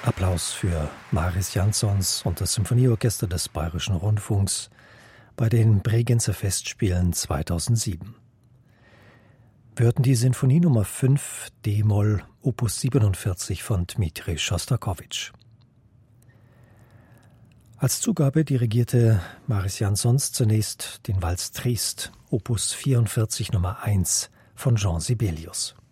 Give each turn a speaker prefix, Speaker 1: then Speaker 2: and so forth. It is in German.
Speaker 1: Applaus für Mariss Jansons und das Symphonieorchester des Bayerischen Rundfunks bei den Bregenzer Festspielen 2007. Wir hörten die Sinfonie Nummer 5 d-Moll Opus 47 von Dmitri Schostakowitsch. Als Zugabe dirigierte Mariss Jansons zunächst den Walz Triest Opus 44 Nummer 1 von Jean Sibelius.